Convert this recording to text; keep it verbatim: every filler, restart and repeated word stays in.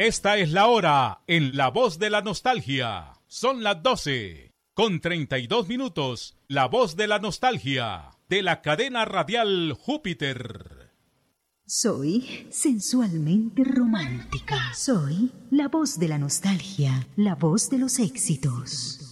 Esta es la hora en La Voz de la Nostalgia. Son las doce con treinta y dos minutos. La Voz de la Nostalgia de la cadena radial Júpiter. Soy sensualmente romántica. Soy la voz de la nostalgia, la voz de los éxitos.